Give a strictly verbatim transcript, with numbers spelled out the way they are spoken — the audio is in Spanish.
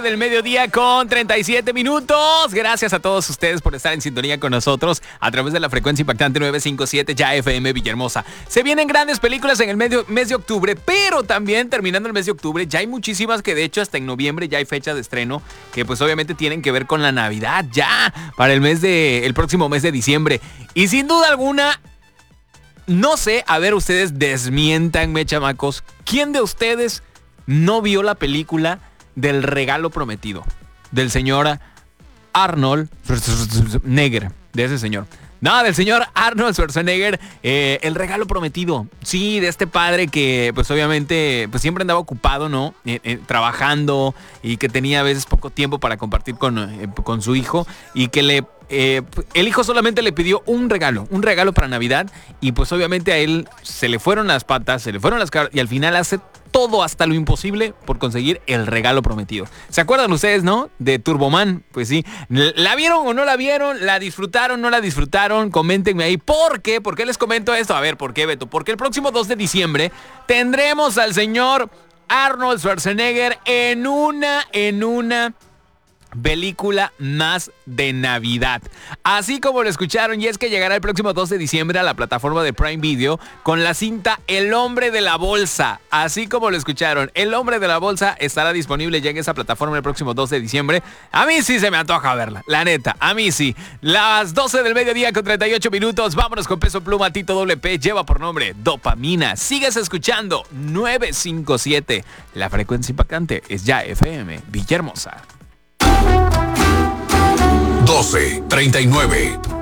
Del mediodía con treinta y siete minutos. Gracias a todos ustedes por estar en sintonía con nosotros a través de la frecuencia impactante novecientos cincuenta y siete ya F M Villahermosa. Se vienen grandes películas en el medio, mes de octubre, pero también terminando el mes de octubre ya hay muchísimas que de hecho hasta en noviembre ya hay fecha de estreno que pues obviamente tienen que ver con la Navidad ya para el mes de el próximo mes de diciembre. Y sin duda alguna, no sé, a ver ustedes desmiéntanme, chamacos, ¿quién de ustedes no vio la película del Regalo Prometido? Del señor Arnold Schwarzenegger, de ese señor. No, del señor Arnold Schwarzenegger, eh, El Regalo Prometido. Sí, de este padre que pues obviamente pues siempre andaba ocupado, ¿no? Eh, eh, trabajando y que tenía a veces poco tiempo para compartir con, eh, con su hijo y que le... Eh, el hijo solamente le pidió un regalo, un regalo para Navidad y pues obviamente a él se le fueron las patas, se le fueron las caras y al final hace todo hasta lo imposible por conseguir el regalo prometido. ¿Se acuerdan ustedes, no? De Turboman, pues sí. ¿La vieron o no la vieron? ¿La disfrutaron o no la disfrutaron? Coméntenme ahí. ¿Por qué? ¿Por qué les comento esto? A ver, ¿por qué, Beto? Porque el próximo dos de diciembre tendremos al señor Arnold Schwarzenegger en una, en una... película más de Navidad. Así como lo escucharon, y es que llegará el próximo dos de diciembre a la plataforma de Prime Video con la cinta El Hombre de la Bolsa. Así como lo escucharon, El Hombre de la Bolsa estará disponible ya en esa plataforma el próximo dos de diciembre. A mí sí se me antoja verla, la neta, a mí sí. Las doce del mediodía con treinta y ocho minutos, vámonos con Peso Pluma. Tito Doble P lleva por nombre Dopamina. Sigues escuchando novecientos cincuenta y siete. La frecuencia impactante es ya F M Villahermosa. doce treinta y nueve.